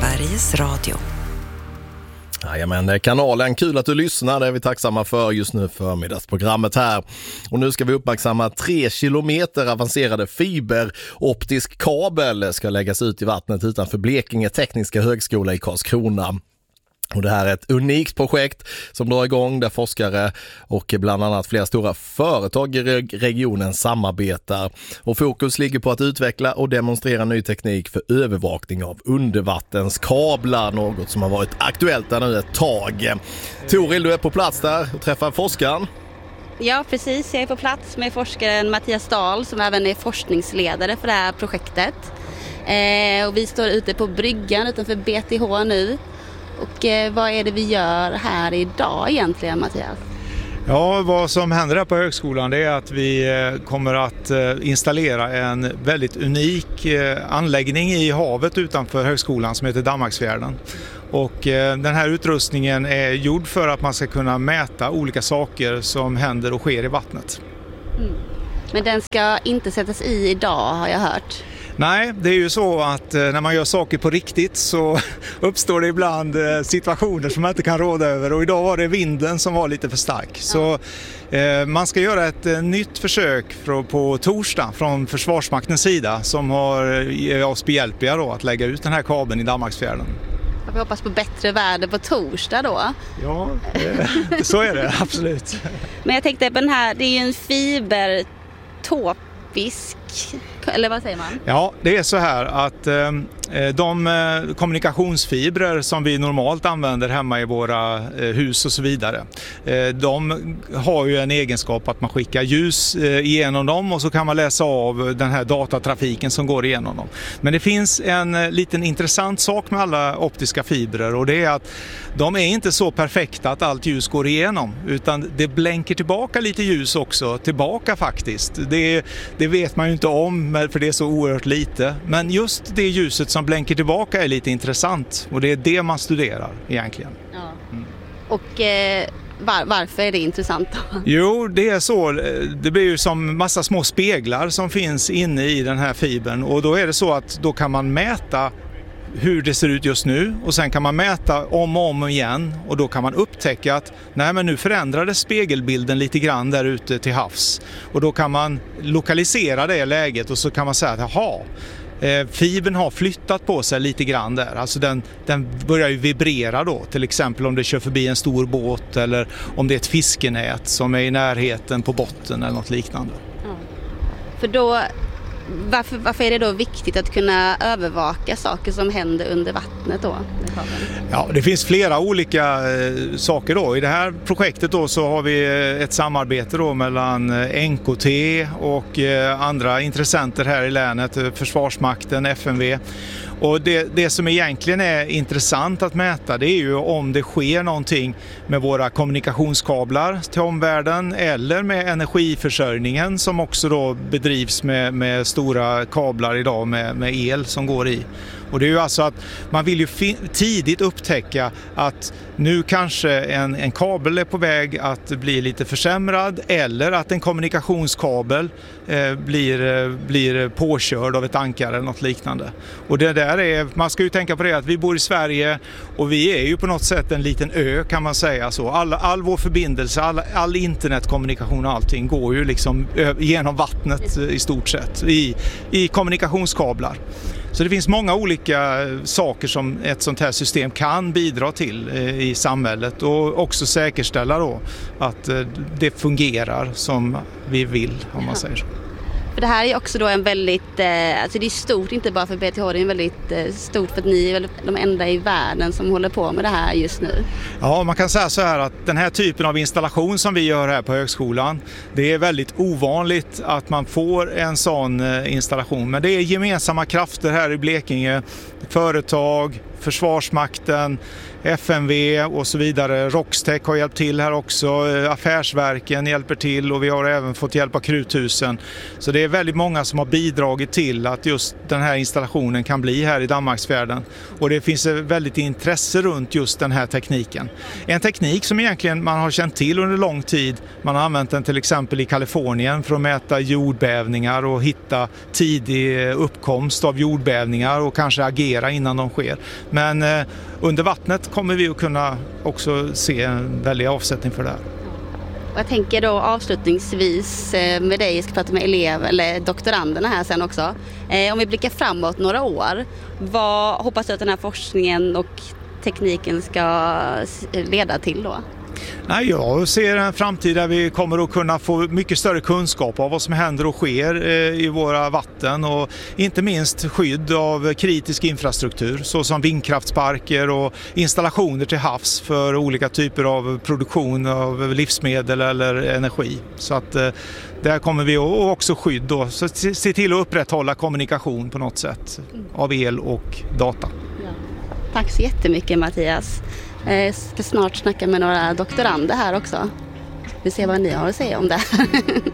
Sveriges Radio. Jajamän, det är kanalen. Kul att du lyssnar. Det är vi tacksamma för just nu förmiddagsprogrammet här. Och nu ska vi uppmärksamma 3 kilometer avancerade fiberoptisk kabel ska läggas ut i vattnet utanför Blekinge Tekniska högskola i Karlskrona. Och det här är ett unikt projekt som drar igång där forskare och bland annat flera stora företag i regionen samarbetar. Och fokus ligger på att utveckla och demonstrera ny teknik för övervakning av undervattenskablar, något som har varit aktuellt där nu ett tag. Toril, du är på plats där och träffar forskaren. Ja, precis. Jag är på plats med forskaren Mattias Dahl som även är forskningsledare för det här projektet. Och vi står ute på bryggan utanför BTH nu. Och vad är det vi gör här idag egentligen, Mattias? Ja, vad som händer här på högskolan det är att vi kommer att installera en väldigt unik anläggning i havet utanför högskolan som heter Danmarksfjärden. Och den här utrustningen är gjord för att man ska kunna mäta olika saker som händer och sker i vattnet. Men den ska inte sättas i idag, har jag hört. Nej, det är ju så att när man gör saker på riktigt så uppstår det ibland situationer som man inte kan råda över. Och idag var det vinden som var lite för stark. Så man ska göra ett nytt försök på torsdag från Försvarsmaktens sida som har oss behjälpliga då att lägga ut den här kabeln i Danmarksfjärden. Vi hoppas på bättre väder på torsdag då. Ja, så är det absolut. Men jag tänkte på den här, det är ju en fibertopisk, eller vad säger man? Ja, det är så här att de kommunikationsfibrer som vi normalt använder hemma i våra hus och så vidare, de har ju en egenskap att man skickar ljus igenom dem och så kan man läsa av den här datatrafiken som går igenom dem. Men det finns en liten intressant sak med alla optiska fibrer och det är att de är inte så perfekta att allt ljus går igenom utan det blänker tillbaka lite ljus också, tillbaka faktiskt. Det vet man ju inte om för det är så oerhört lite. Men just det ljuset som blänker tillbaka är lite intressant och det är det man studerar egentligen. Ja. Och varför är det intressant då? Jo, det är så. Det blir ju som massa små speglar som finns inne i den här fibern och då är det så att då kan man mäta hur det ser ut just nu och sen kan man mäta om och om igen och då kan man upptäcka att nej, men nu förändrades spegelbilden lite grann där ute till havs och då kan man lokalisera det läget och så kan man säga att fibern har flyttat på sig lite grann där. Alltså den börjar ju vibrera då. Till exempel om det kör förbi en stor båt eller om det är ett fiskenät som är i närheten på botten eller något liknande. Ja. För då, varför är det då viktigt att kunna övervaka saker som händer under vattnet då? Ja, det finns flera olika saker då. I det här projektet då så har vi ett samarbete då mellan NKT och andra intressenter här i länet, Försvarsmakten, FMV. Och det som egentligen är intressant att mäta det är ju om det sker någonting med våra kommunikationskablar till omvärlden eller med energiförsörjningen som också då bedrivs med stora kablar idag med el som går i. Och det är ju alltså att man vill ju tidigt upptäcka att nu kanske en kabel är på väg att bli lite försämrad eller att en kommunikationskabel blir påkörd av ett ankare eller något liknande. Och det där är, man ska ju tänka på det att vi bor i Sverige och vi är ju på något sätt en liten ö kan man säga så. All vår förbindelse, all internetkommunikation och allting går ju liksom genom vattnet i stort sett i kommunikationskablar. Så det finns många olika saker som ett sånt här system kan bidra till i samhället och också säkerställa då att det fungerar som vi vill om man säger så. För det här är också då en väldigt, alltså det är stort inte bara för BTH, det är väldigt stort för att ni är de enda i världen som håller på med det här just nu. Ja, man kan säga så här att den här typen av installation som vi gör här på högskolan, det är väldigt ovanligt att man får en sån installation. Men det är gemensamma krafter här i Blekinge, företag, Försvarsmakten, FMV och så vidare. Roxtech har hjälpt till här också, affärsverken hjälper till och vi har även fått hjälp av Kruthusen. Så det är väldigt många som har bidragit till att just den här installationen kan bli här i Danmarksfjärden. Och det finns ett väldigt intresse runt just den här tekniken. En teknik som egentligen man har känt till under lång tid. Man har använt den till exempel i Kalifornien för att mäta jordbävningar och hitta tidig uppkomst av jordbävningar och kanske agera innan de sker. Men under vattnet kommer vi att kunna också se en väldig avsättning för det här. Och jag tänker då avslutningsvis med dig, jag ska prata med eller doktoranderna här sen också. Om vi blickar framåt några år, vad hoppas du att den här forskningen och tekniken ska leda till då? Nej, jag ser en framtid där vi kommer att kunna få mycket större kunskap av vad som händer och sker i våra vatten och inte minst skydd av kritisk infrastruktur såsom vindkraftsparker och installationer till havs för olika typer av produktion av livsmedel eller energi. Så att där kommer vi också skydd då, så se till att upprätthålla kommunikation på något sätt av el och data. Ja. Tack så jättemycket Mattias. Jag ska snart snacka med några doktorander här också. Vi ser vad ni har att säga om det.